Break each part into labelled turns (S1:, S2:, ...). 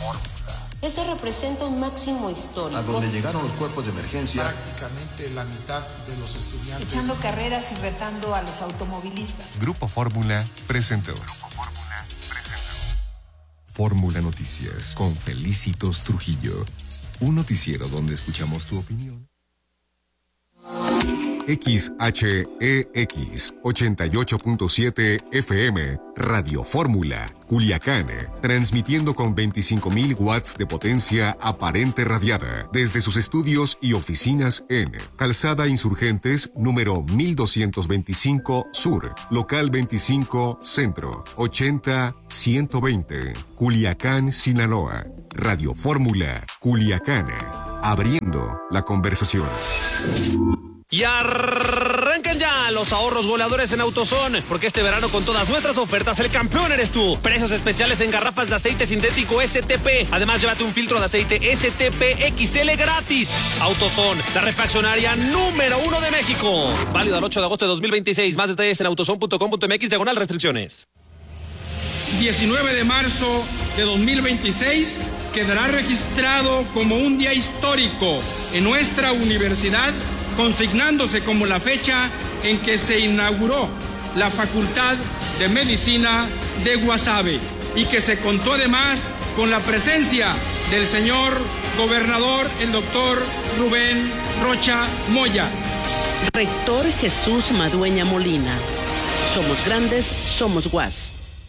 S1: Este representa un máximo histórico.
S2: A donde llegaron los cuerpos de emergencia.
S3: Prácticamente la mitad de los estudiantes.
S4: Echando carreras y retando a los automovilistas.
S5: Grupo Fórmula presentó. Fórmula Noticias con Felicitos Trujillo. Un noticiero donde escuchamos tu opinión. XHEX 88.7 FM Radio Fórmula, Culiacán, transmitiendo con 25,000 watts de potencia aparente radiada desde sus estudios y oficinas en Calzada Insurgentes número 1225 Sur, local 25 Centro, 80-120, Culiacán, Sinaloa. Radio Fórmula, Culiacán, abriendo la conversación.
S6: Y arrancan ya los ahorros goleadores en AutoZone, porque este verano con todas nuestras ofertas el campeón eres tú. Precios especiales en garrafas de aceite sintético STP. Además, llévate un filtro de aceite STP XL gratis. AutoZone, la refaccionaria número 1 de México. Válido al 8 de agosto de 2026. Más detalles en autozone.com.mx/restricciones.
S7: 19 de marzo de 2026 quedará registrado como un día histórico en nuestra universidad, consignándose como la fecha en que se inauguró la Facultad de Medicina de Guasave y que se contó además con la presencia del señor gobernador, el doctor Rubén Rocha Moya.
S8: Rector Jesús Madueña Molina. Somos grandes, somos Guas.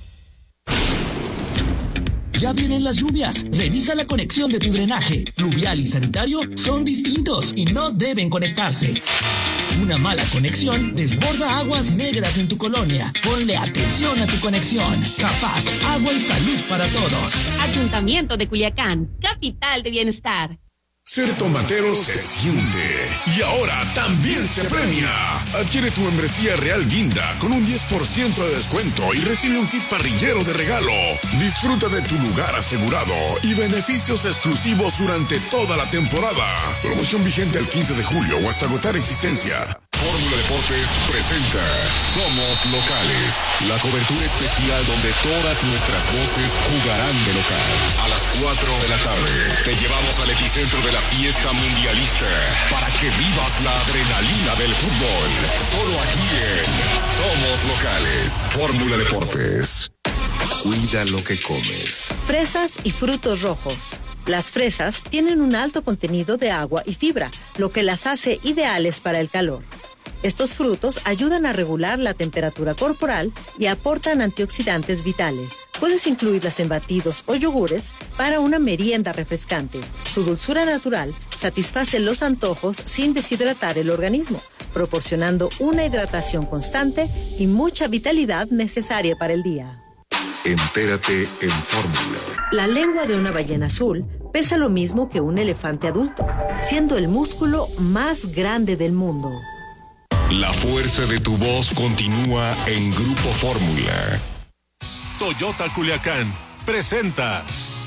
S9: Ya vienen las lluvias. Revisa la conexión de tu drenaje. Pluvial y sanitario son distintos y no deben conectarse. Una mala conexión desborda aguas negras en tu colonia. Ponle atención a tu conexión. CAPAC, agua y salud para todos.
S10: Ayuntamiento de Culiacán, capital de bienestar.
S11: Ser tomatero se siente y ahora también se premia. Adquiere tu membresía Real Guinda con un 10% de descuento y recibe un kit parrillero de regalo. Disfruta de tu lugar asegurado y beneficios exclusivos durante toda la temporada. Promoción vigente al 15 de julio o hasta agotar existencia. Fórmula Deportes presenta Somos Locales, la cobertura especial donde todas nuestras voces jugarán de local. A las 4 de la tarde te llevamos al epicentro de la fiesta mundialista para que vivas la adrenalina del fútbol. Solo aquí en Somos Locales. Fórmula Deportes.
S5: Cuida lo que comes.
S12: Fresas y frutos rojos. Las fresas tienen un alto contenido de agua y fibra, lo que las hace ideales para el calor. Estos frutos ayudan a regular la temperatura corporal y aportan antioxidantes vitales. Puedes incluirlas en batidos o yogures para una merienda refrescante. Su dulzura natural satisface los antojos sin deshidratar el organismo, proporcionando una hidratación constante y mucha vitalidad necesaria para el día.
S5: Entérate en Fórmula.
S12: La lengua de una ballena azul pesa lo mismo que un elefante adulto, siendo el músculo más grande del mundo.
S11: La fuerza de tu voz continúa en Grupo Fórmula.
S13: Toyota Culiacán presenta.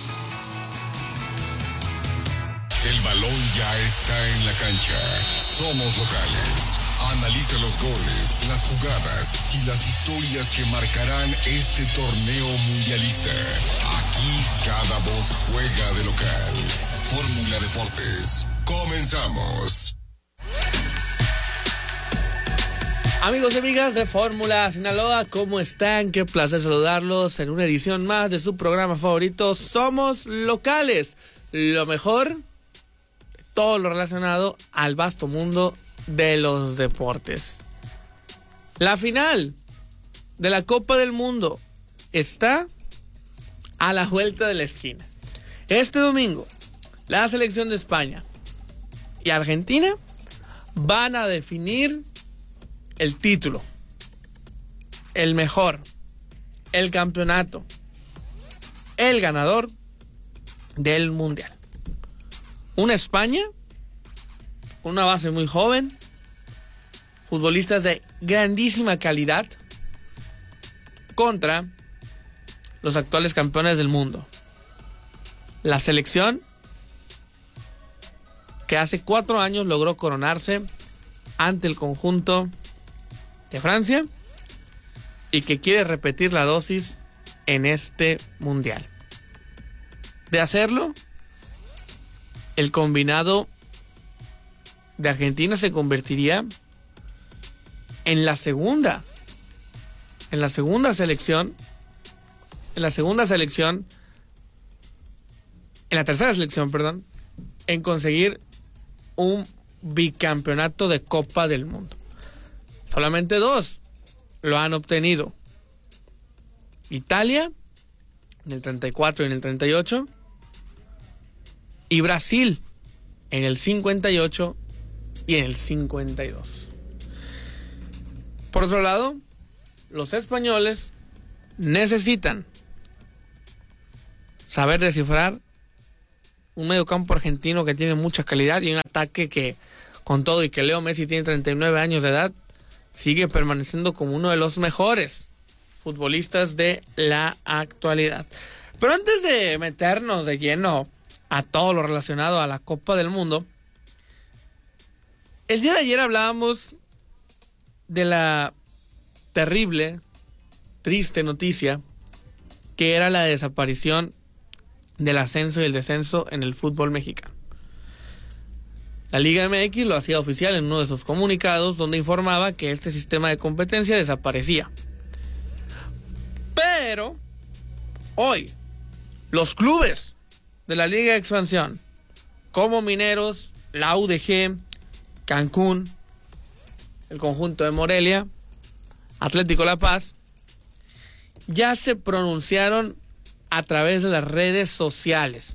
S11: El balón ya está en la cancha. Somos locales. Analiza los goles, las jugadas y las historias que marcarán este torneo mundialista. Aquí cada voz juega de local. Fórmula Deportes. Comenzamos.
S6: Amigos y amigas de Fórmula Sinaloa, ¿cómo están? Qué placer saludarlos en una edición más de su programa favorito, Somos Locales. Lo mejor de todo lo relacionado al vasto mundo de los deportes. La final de la Copa del Mundo está a la vuelta de la esquina. Este domingo, la selección de España y Argentina van a definir el título, el mejor, el campeonato, el ganador del mundial. Una España con una base muy joven, futbolistas de grandísima calidad, contra los actuales campeones del mundo. La selección que hace 4 años logró coronarse ante el conjunto de Francia y que quiere repetir la dosis en este mundial. de hacerlo, el combinado de Argentina se convertiría en la tercera selección, en conseguir un bicampeonato de Copa del Mundo. Solamente 2 lo han obtenido. Italia, en el 34 y en el 38, y Brasil, en el 58 y en el 52. Por otro lado, los españoles necesitan saber descifrar un mediocampo argentino que tiene mucha calidad y un ataque que, con todo y que Leo Messi tiene 39 años de edad, sigue permaneciendo como uno de los mejores futbolistas de la actualidad. Pero antes de meternos de lleno a todo lo relacionado a la Copa del Mundo, el día de ayer hablábamos de la terrible, triste noticia que era la desaparición del ascenso y el descenso en el fútbol mexicano. La Liga MX lo hacía oficial en uno de sus comunicados, donde informaba que este sistema de competencia desaparecía. Pero hoy los clubes de la Liga de Expansión, como Mineros, la UDG, Cancún, el conjunto de Morelia, Atlético La Paz, ya se pronunciaron a través de las redes sociales.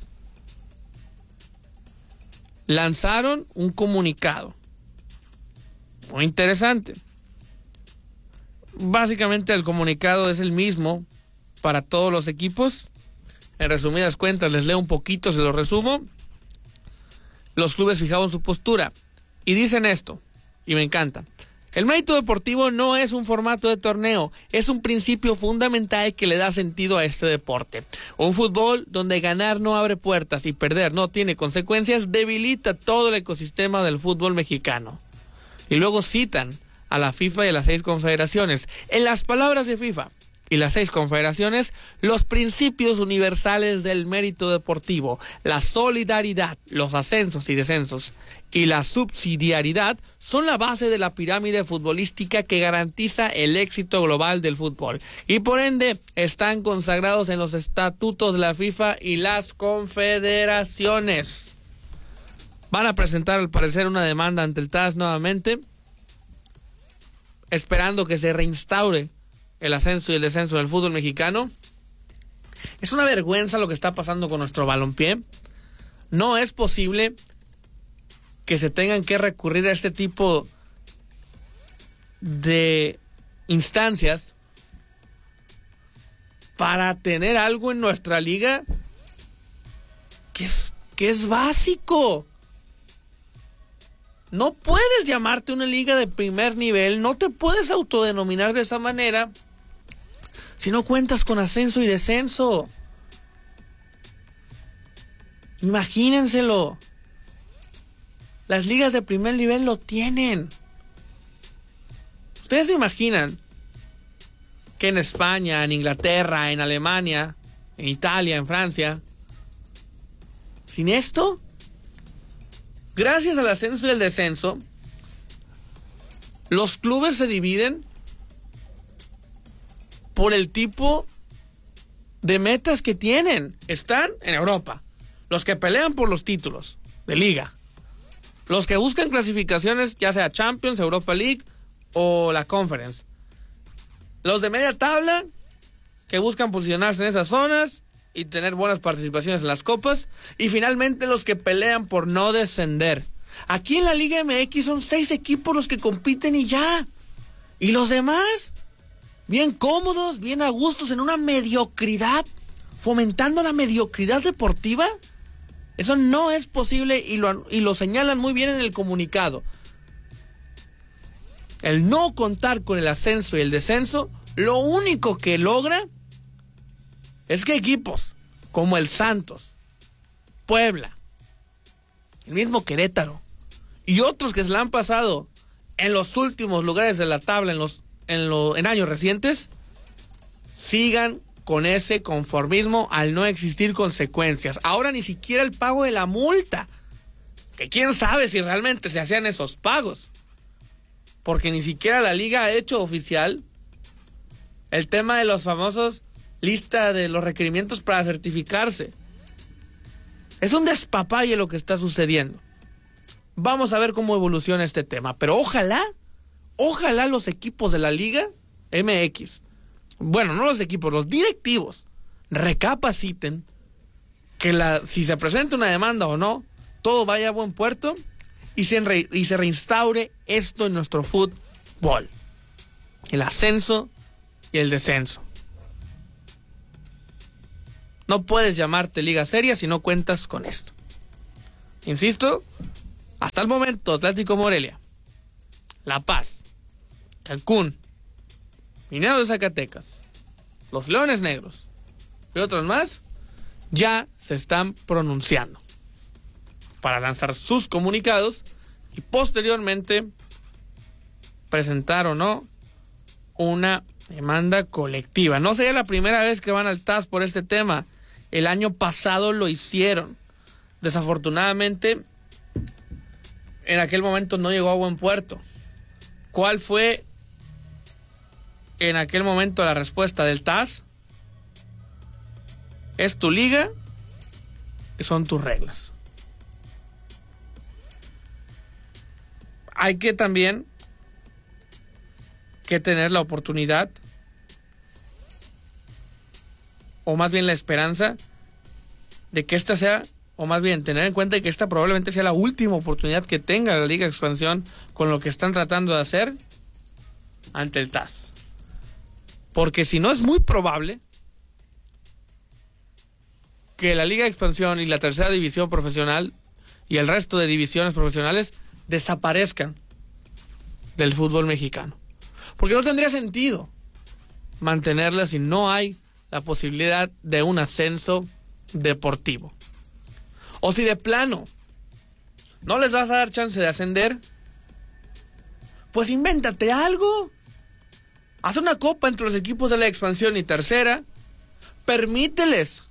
S6: Lanzaron un comunicado muy interesante. Básicamente el comunicado es el mismo para todos los equipos. En resumidas cuentas, les leo un poquito, se lo resumo. Los clubes fijaron su postura y dicen esto, y me encanta. El mérito deportivo no es un formato de torneo, es un principio fundamental que le da sentido a este deporte. Un fútbol donde ganar no abre puertas y perder no tiene consecuencias debilita todo el ecosistema del fútbol mexicano. Y luego citan a la FIFA y a las 6 confederaciones. En las palabras de FIFA y las 6 confederaciones, los principios universales del mérito deportivo, la solidaridad, los ascensos y descensos y la subsidiariedad son la base de la pirámide futbolística que garantiza el éxito global del fútbol y por ende están consagrados en los estatutos de la FIFA y las confederaciones. Van a presentar al parecer una demanda ante el TAS nuevamente, esperando que se reinstaure el ascenso y el descenso del fútbol mexicano. Es una vergüenza lo que está pasando con nuestro balompié. No es posible que se tengan que recurrir a este tipo de instancias para tener algo en nuestra liga que es básico. No puedes llamarte una liga de primer nivel, no te puedes autodenominar de esa manera si no cuentas con ascenso y descenso. Imagínenselo. Las ligas de primer nivel lo tienen. ¿Ustedes se imaginan que en España, en Inglaterra, en Alemania, en Italia, en Francia, sin esto, gracias al ascenso y el descenso, los clubes se dividen por el tipo de metas que tienen? Están en Europa los que pelean por los títulos de liga, los que buscan clasificaciones, ya sea Champions, Europa League o la Conference, los de media tabla que buscan posicionarse en esas zonas y tener buenas participaciones en las copas, y finalmente los que pelean por no descender. Aquí en la Liga MX son 6 equipos los que compiten y ya, y los demás bien cómodos, bien a gustos, en una mediocridad, fomentando la mediocridad deportiva. Eso no es posible y lo señalan muy bien en el comunicado. El no contar con el ascenso y el descenso, lo único que logra es que equipos como el Santos, Puebla, el mismo Querétaro y otros que se la han pasado en los últimos lugares de la tabla en años recientes, sigan con ese conformismo al no existir consecuencias. Ahora ni siquiera el pago de la multa, que quién sabe si realmente se hacían esos pagos, porque ni siquiera la liga ha hecho oficial el tema de los famosos lista de los requerimientos para certificarse. Es un despapalle lo que está sucediendo. Vamos a ver cómo evoluciona este tema, pero ojalá los equipos de la Liga MX, bueno, no los equipos, los directivos, recapaciten que si se presenta una demanda o no, todo vaya a buen puerto y se reinstaure esto en nuestro fútbol. El ascenso y el descenso. No puedes llamarte liga seria si no cuentas con esto. Insisto, hasta el momento Atlético Morelia, La Paz, Cancún, Mineros de Zacatecas, los Leones Negros y otros más ya se están pronunciando para lanzar sus comunicados y posteriormente presentar o no una demanda colectiva. No sería la primera vez que van al TAS por este tema. El año pasado lo hicieron. Desafortunadamente, en aquel momento no llegó a buen puerto. ¿Cuál fue en aquel momento la respuesta del TAS? Es tu liga y son tus reglas. Hay que también tener la oportunidad, o más bien la esperanza, de que esta sea, o más bien tener en cuenta que esta probablemente sea la última oportunidad que tenga la Liga de Expansión con lo que están tratando de hacer ante el TAS. Porque si no, es muy probable que la Liga de Expansión y la tercera división profesional y el resto de divisiones profesionales desaparezcan del fútbol mexicano. Porque no tendría sentido mantenerla si no hay la posibilidad de un ascenso deportivo. O si de plano no les vas a dar chance de ascender, pues invéntate algo. Haz una copa entre los equipos de la expansión y tercera. Permíteles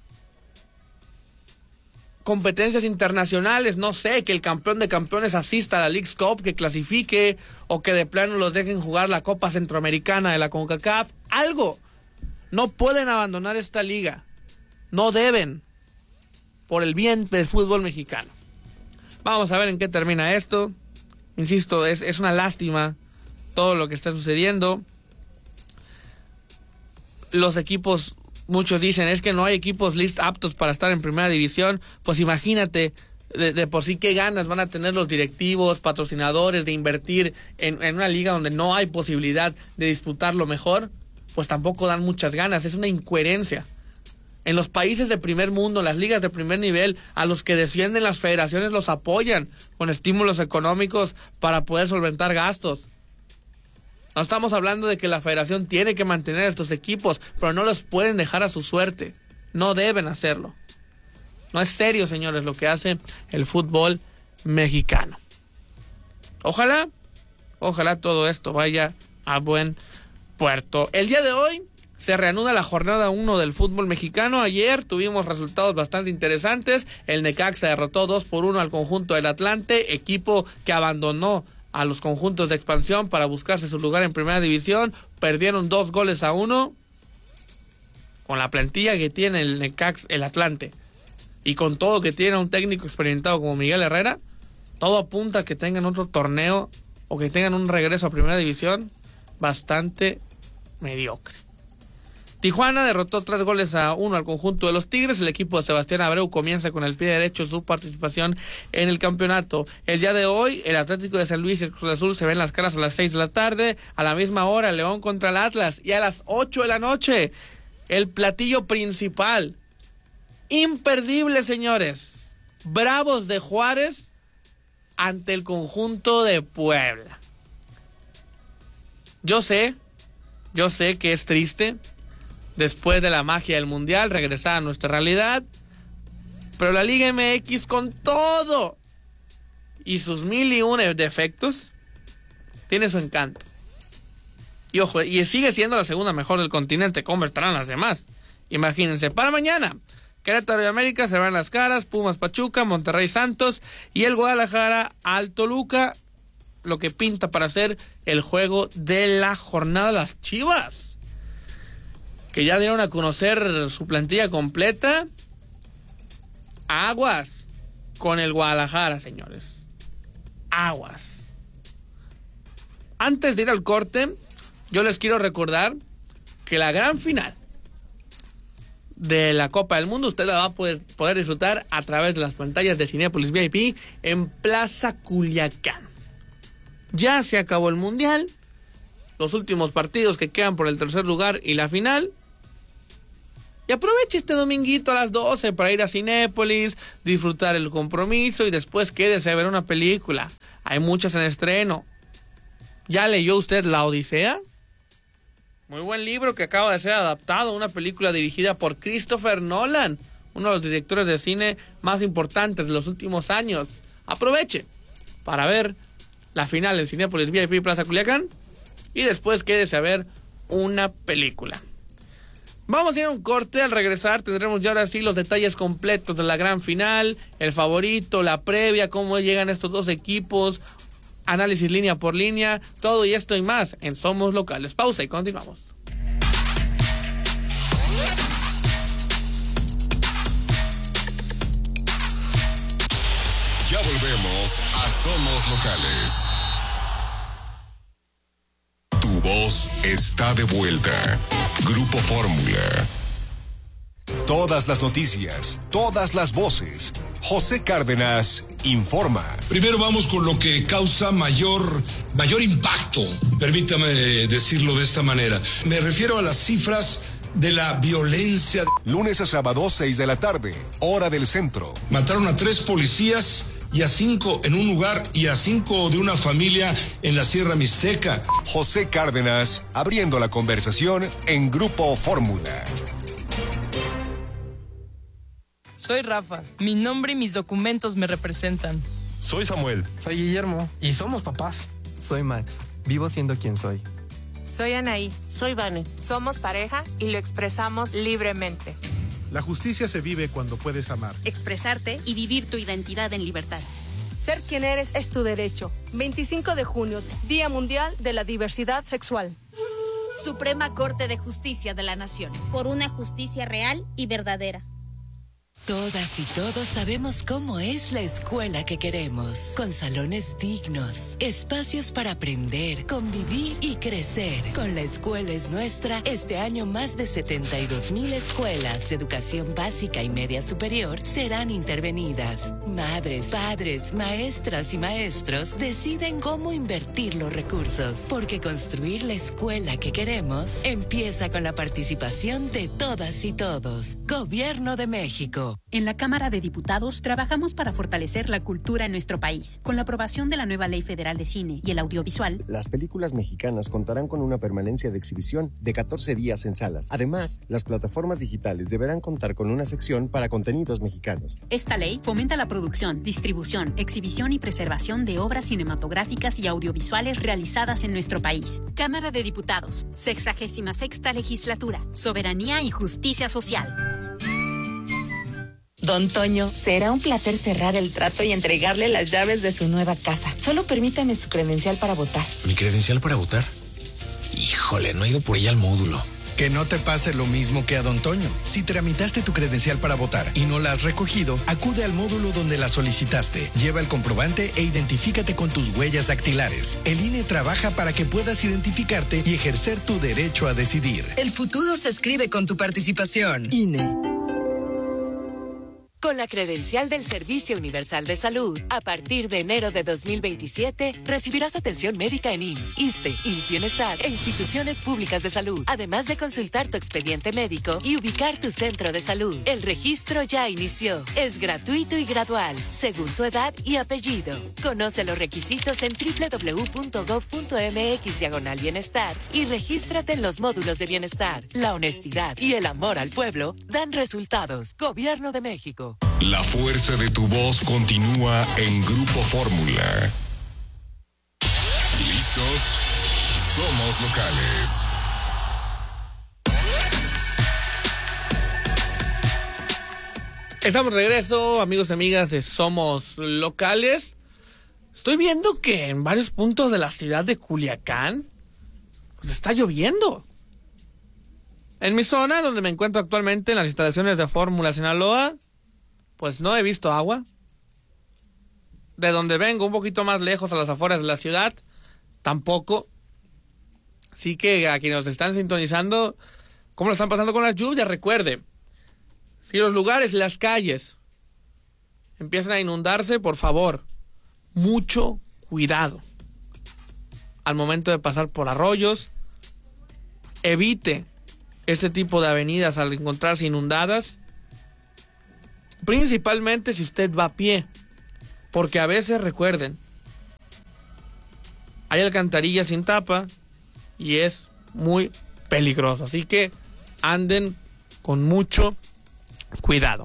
S6: competencias internacionales, no sé, que el campeón de campeones asista a la Leagues Cup, que clasifique, o que de plano los dejen jugar la Copa Centroamericana de la CONCACAF, algo. No pueden abandonar esta liga, no deben, por el bien del fútbol mexicano. Vamos a ver en qué termina esto. Insisto, es una lástima todo lo que está sucediendo. Los equipos, muchos dicen, es que no hay equipos aptos para estar en primera división. Pues imagínate, de por sí qué ganas van a tener los directivos, patrocinadores de invertir en una liga donde no hay posibilidad de disputar lo mejor. Pues tampoco dan muchas ganas, es una incoherencia. En los países de primer mundo, las ligas de primer nivel, a los que descienden las federaciones los apoyan con estímulos económicos para poder solventar gastos. No estamos hablando de que la federación tiene que mantener a estos equipos, pero no los pueden dejar a su suerte. No deben hacerlo. No es serio, señores, lo que hace el fútbol mexicano. Ojalá todo esto vaya a buen puerto. El día de hoy se reanuda la jornada 1 del fútbol mexicano. Ayer tuvimos resultados bastante interesantes. El Necaxa derrotó 2-1 al conjunto del Atlante, equipo que abandonó a los conjuntos de expansión para buscarse su lugar en primera división. Perdieron 2-1 con la plantilla que tiene el Necaxa, el Atlante, y con todo que tiene un técnico experimentado como Miguel Herrera. Todo apunta a que tengan otro torneo o que tengan un regreso a primera división bastante mediocre. Tijuana derrotó 3-1 al conjunto de los Tigres. El equipo de Sebastián Abreu comienza con el pie derecho su participación en el campeonato. El día de hoy, el Atlético de San Luis y el Cruz Azul se ven las caras a las 6 de la tarde. A la misma hora, León contra el Atlas. Y a las 8 de la noche, el platillo principal. Imperdible, señores. Bravos de Juárez ante el conjunto de Puebla. Yo sé que es triste, después de la magia del Mundial, regresar a nuestra realidad, pero la Liga MX, con todo y sus 1001 defectos, tiene su encanto. Y ojo, y sigue siendo la segunda mejor del continente. ¿Cómo estarán las demás? Imagínense, para mañana, Querétaro y América se van las caras, Pumas Pachuca, Monterrey Santos y el Guadalajara al Toluca, lo que pinta para ser el juego de la jornada. Las Chivas, que ya dieron a conocer su plantilla completa. Aguas con el Guadalajara, señores. Aguas. Antes de ir al corte, yo les quiero recordar que la gran final de la Copa del Mundo usted la va a poder disfrutar a través de las pantallas de Cinépolis VIP en Plaza Culiacán. Ya se acabó el Mundial, los últimos partidos que quedan por el tercer lugar y la final. Y aproveche este dominguito a las 12 para ir a Cinépolis, disfrutar el compromiso y después quédese a ver una película. Hay muchas en estreno. ¿Ya leyó usted La Odisea? Muy buen libro que acaba de ser adaptado a una película dirigida por Christopher Nolan, uno de los directores de cine más importantes de los últimos años. Aproveche para ver la final en Cinépolis VIP Plaza Culiacán y después quédese a ver una película. Vamos a ir a un corte. Al regresar tendremos ya ahora sí los detalles completos de la gran final, el favorito, la previa, cómo llegan estos dos equipos, análisis línea por línea, todo y esto y más en Somos Locales. Pausa y continuamos.
S11: Ya volvemos a Somos Locales. Tu voz está de vuelta. Grupo Fórmula. Todas las noticias, todas las voces. José Cárdenas informa.
S14: Primero vamos con lo que causa mayor impacto, permítame decirlo de esta manera. Me refiero a las cifras de la violencia.
S11: Lunes a sábado, 6 de la tarde, hora del centro.
S14: Mataron a 3 policías y a 5 en un lugar y a 5 de una familia en la Sierra Mixteca.
S11: José Cárdenas abriendo la conversación en Grupo Fórmula.
S15: Soy Rafa. Mi nombre y mis documentos me representan.
S16: Soy Samuel.
S17: Soy Guillermo.
S16: Y somos papás.
S17: Soy Max. Vivo siendo quien soy.
S18: Soy Anaí.
S19: Soy Vane.
S18: Somos pareja y lo expresamos libremente.
S20: La justicia se vive cuando puedes amar.
S10: Expresarte y vivir tu identidad en libertad.
S21: Ser quien eres es tu derecho. 25 de junio, Día Mundial de la Diversidad Sexual.
S22: Suprema Corte de Justicia de la Nación.
S23: Por una justicia real y verdadera.
S24: Todas y todos sabemos cómo es la escuela que queremos, con salones dignos, espacios para aprender, convivir y crecer. Con La Escuela es Nuestra, este año más de 72,000 escuelas de educación básica y media superior serán intervenidas. Madres, padres, maestras y maestros deciden cómo invertir los recursos, porque construir la escuela que queremos empieza con la participación de todas y todos. Gobierno de México.
S25: En la Cámara de Diputados trabajamos para fortalecer la cultura en nuestro país. Con la aprobación de la nueva Ley Federal de Cine y el Audiovisual,
S26: las películas mexicanas contarán con una permanencia de exhibición de 14 días en salas. Además, las plataformas digitales deberán contar con una sección para contenidos mexicanos.
S25: Esta ley fomenta la producción, distribución, exhibición y preservación de obras cinematográficas y audiovisuales realizadas en nuestro país. Cámara de Diputados, 66ª Legislatura, Soberanía y Justicia Social.
S27: Don Toño, será un placer cerrar el trato y entregarle las llaves de su nueva casa. Solo permítame su credencial para votar.
S28: ¿Mi credencial para votar? Híjole, no he ido por ella al módulo.
S29: Que no te pase lo mismo que a Don Toño. Si tramitaste tu credencial para votar y no la has recogido, acude al módulo donde la solicitaste. Lleva el comprobante e identifícate con tus huellas dactilares. El INE trabaja para que puedas identificarte y ejercer tu derecho a decidir.
S30: El futuro se escribe con tu participación. INE.
S24: Con la credencial del Servicio Universal de Salud, a partir de enero de 2027, recibirás atención médica en IMSS, ISSSTE, IMSS Bienestar e instituciones públicas de salud, además de consultar tu expediente médico y ubicar tu centro de salud. El registro ya inició. Es gratuito y gradual, según tu edad y apellido. Conoce los requisitos en www.gov.mx/bienestar y regístrate en los módulos de bienestar. La honestidad y el amor al pueblo dan resultados. Gobierno de México.
S11: La fuerza de tu voz continúa en Grupo Fórmula. ¿Listos? Somos locales.
S6: Estamos de regreso, amigos y amigas de Somos Locales. Estoy viendo que en varios puntos de la ciudad de Culiacán pues está lloviendo. En mi zona, donde me encuentro actualmente, en las instalaciones de Fórmula Sinaloa, pues no he visto agua. De donde vengo, un poquito más lejos, a las afueras de la ciudad, tampoco. Así que a quienes nos están sintonizando, ¿cómo lo están pasando con las lluvias? Recuerde, si los lugares, las calles empiezan a inundarse, por favor, mucho cuidado al momento de pasar por arroyos. Evite este tipo de avenidas al encontrarse inundadas, principalmente si usted va a pie, porque a veces, recuerden, hay alcantarillas sin tapa y es muy peligroso, así que anden con mucho cuidado.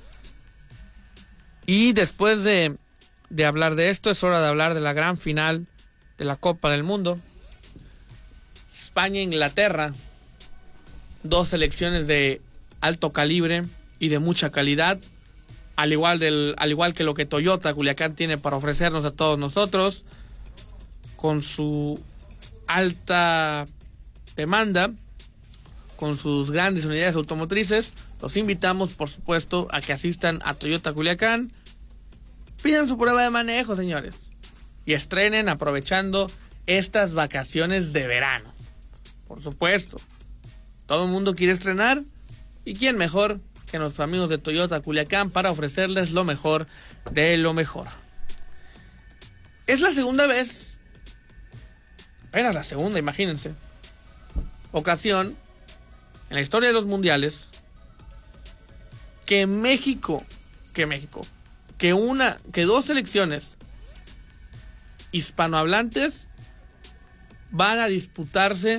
S6: Y después de hablar de esto, es hora de hablar de la gran final de la Copa del Mundo. España-Inglaterra, dos selecciones de alto calibre y de mucha calidad, al igual que lo que Toyota Culiacán tiene para ofrecernos a todos nosotros, con su alta demanda, con sus grandes unidades automotrices. Los invitamos, por supuesto, a que asistan a Toyota Culiacán, pidan su prueba de manejo, señores, y estrenen aprovechando estas vacaciones de verano. Por supuesto, todo el mundo quiere estrenar, y quién mejor que nuestros amigos de Toyota Culiacán para ofrecerles lo mejor de lo mejor. Es la segunda vez, apenas la segunda, imagínense, ocasión en la historia de los mundiales que dos selecciones hispanohablantes van a disputarse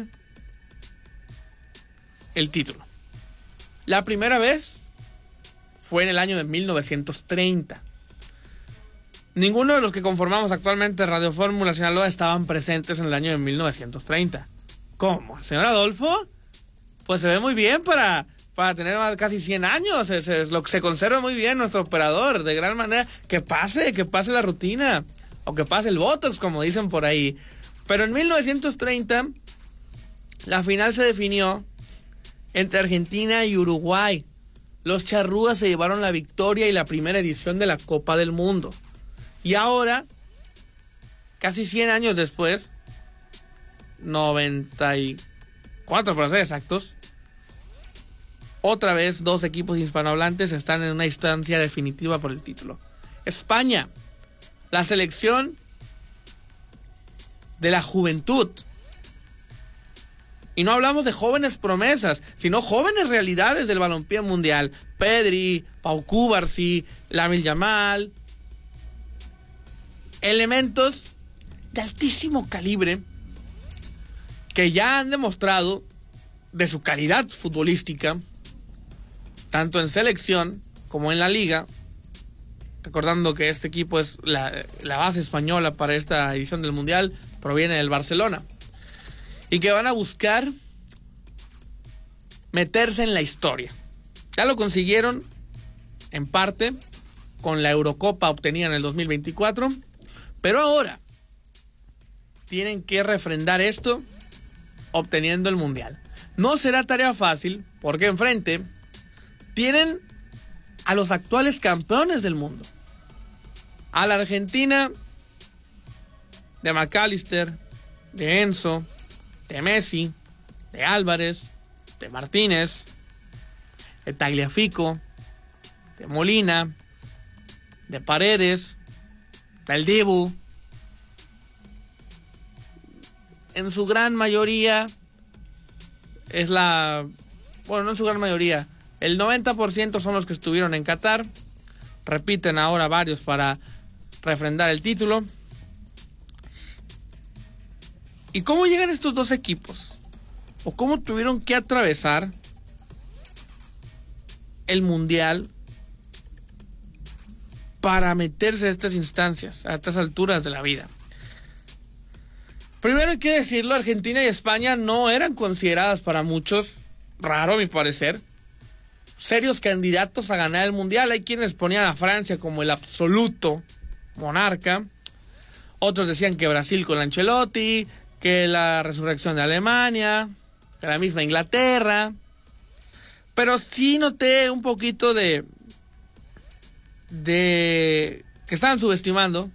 S6: el título. La primera vez fue en el año de 1930. Ninguno de los que conformamos actualmente Radio Fórmula Sinaloa estaban presentes en el año de 1930. ¿Cómo? ¿El señor Adolfo? Pues se ve muy bien para tener casi 100 años. Se conserva muy bien nuestro operador, de gran manera. Que pase la rutina, o que pase el Botox, como dicen por ahí. Pero en 1930, la final se definió entre Argentina y Uruguay. Los charrúas se llevaron la victoria y la primera edición de la Copa del Mundo. Y ahora, casi 100 años después, 94 para ser exactos, otra vez dos equipos hispanohablantes están en una instancia definitiva por el título. España, la selección de la juventud. Y no hablamos de jóvenes promesas, sino jóvenes realidades del balompié mundial. Pedri, Pau Cubarsí, Lamine Yamal. Elementos de altísimo calibre que ya han demostrado de su calidad futbolística, tanto en selección como en la liga. Recordando que este equipo es la base española para esta edición del Mundial, proviene del Barcelona. Y que van a buscar meterse en la historia. Ya lo consiguieron en parte con la Eurocopa obtenida en el 2024, pero ahora tienen que refrendar esto obteniendo el Mundial. No será tarea fácil, porque enfrente tienen a los actuales campeones del mundo. A la Argentina de McAllister, de Enzo, de Messi, de Álvarez, de Martínez, de Tagliafico, de Molina, de Paredes, del Dibu. En su gran mayoría no en su gran mayoría, el 90% son los que estuvieron en Qatar. Repiten ahora varios para refrendar el título. ¿Y cómo llegan estos dos equipos? ¿O cómo tuvieron que atravesar el Mundial para meterse a estas instancias, a estas alturas de la vida? Primero hay que decirlo, Argentina y España no eran consideradas para muchos, raro a mi parecer, serios candidatos a ganar el Mundial. Hay quienes ponían a Francia como el absoluto monarca. Otros decían que Brasil con Ancelotti, que la resurrección de Alemania, que la misma Inglaterra. Pero sí noté un poquito de que estaban subestimando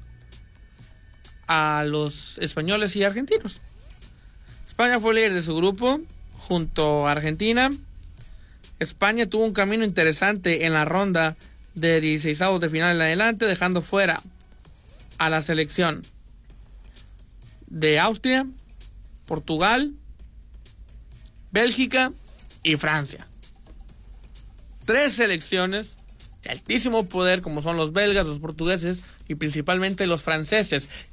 S6: a los españoles y argentinos. España fue líder de su grupo junto a Argentina. España tuvo un camino interesante en la ronda de 16avos de final en adelante, dejando fuera a la selección de Austria, Portugal, Bélgica y Francia. 3 selecciones de altísimo poder como son los belgas, los portugueses y principalmente los franceses,